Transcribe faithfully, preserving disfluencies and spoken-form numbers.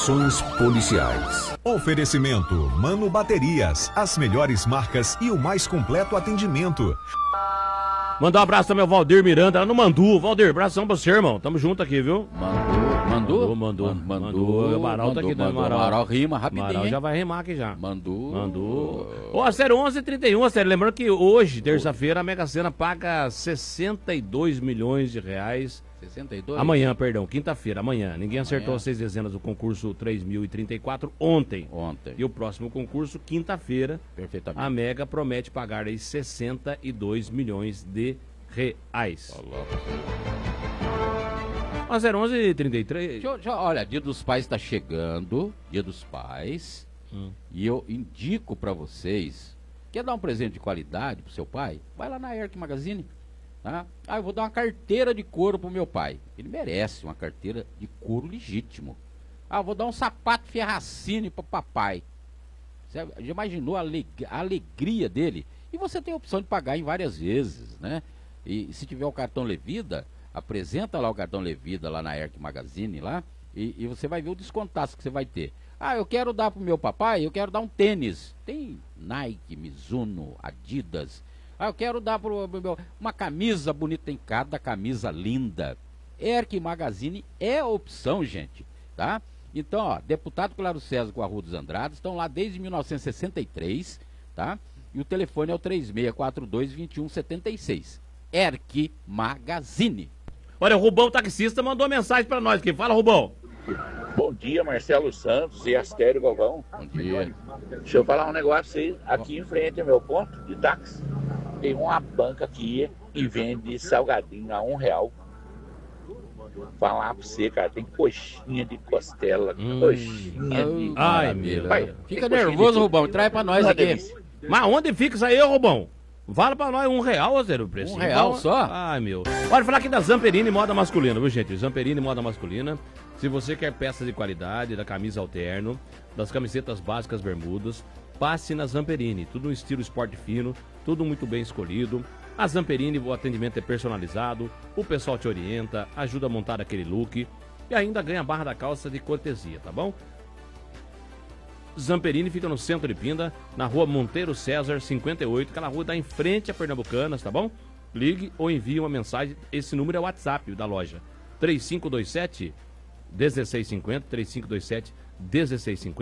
Ações policiais. Oferecimento Mano Baterias, as melhores marcas e o mais completo atendimento. Mandar um abraço também ao Valdir Miranda, lá no Mandu. Valdir, abração pra você, irmão. Tamo junto aqui, viu? Mandou? Mandou, mandou. Mandou. Mandou. O Amaral tá aqui dando Amaral. Amaral rima rapidinho. Amaral já vai rimar aqui já. Mandou. Mandou. Ó, zero onze trinta e um, sério, lembrando que hoje, terça-feira, a Mega Sena paga sessenta e dois milhões de reais. sessenta e dois? Amanhã, perdão, quinta-feira, amanhã. Ninguém acertou Amanhã. as seis dezenas do concurso três mil e trinta e quatro ontem. Ontem. E o próximo concurso, quinta-feira, Perfeitamente. a Mega promete pagar aí sessenta e dois milhões de reais. Ó, zero onze trinta e três. Deixa eu- deixa eu- olha, Dia dos Pais está chegando, Dia dos Pais, Hum. e eu indico para vocês, quer dar um presente de qualidade pro seu pai? Vai lá na Erc Magazine, tá? Ah, eu vou dar uma carteira de couro pro meu pai. Ele merece uma carteira de couro legítimo. Ah, eu vou dar um sapato Ferracini pro papai. Você já imaginou a, aleg- a alegria dele? E você tem a opção de pagar em várias vezes, né? E se tiver o cartão Levida, apresenta lá o cartão Levida lá na Erc Magazine lá, e, e você vai ver o descontaço que você vai ter. Ah, eu quero dar pro meu papai, eu quero dar um tênis. Tem Nike, Mizuno, Adidas. Ah, eu quero dar pro meu uma camisa bonita, tem cada camisa linda. Erc Magazine é a opção, gente, tá? Então, ó, deputado Claro César com a Rua dos Andrades estão lá desde mil novecentos e sessenta e três, tá? E o telefone é o três seis quatro dois, dois um sete seis. Erc Magazine. Olha, o Rubão Taxista mandou mensagem pra nós aqui. Fala, Rubão. Bom dia, Marcelo Santos e Astério Galvão. Bom dia. Deixa eu falar um negócio aí. Aqui em frente ao meu ponto de táxi, tem uma banca aqui e vende salgadinho a um real. Falar pra você, cara, tem coxinha de costela, Hum. coxinha de... Ai, meu. Pai, Fica tem coxinha nervoso, de- Rubão. Traz pra nós Uma aqui. delícia. Mas onde fica isso aí, ô Rubão? Vale pra nós um real, ô zero preço. Um real só? Ai, meu. Olha, falar aqui da Zamperini Moda Masculina, viu, gente? Zamperini Moda Masculina. Se você quer peças de qualidade, da camisa alterno, das camisetas básicas bermudas, passe na Zamperini. Tudo no estilo esporte fino, tudo muito bem escolhido. A Zamperini, o atendimento é personalizado, o pessoal te orienta, ajuda a montar aquele look e ainda ganha a barra da calça de cortesia, tá bom? Zamperini fica no centro de Pinda, na rua Monteiro César, cinquenta e oito. Aquela rua dá em frente a Pernambucanas, tá bom? Ligue ou envie uma mensagem. Esse número é o WhatsApp da loja. três cinco dois sete, um seis cinco zero, três cinco dois sete, um seis cinco zero.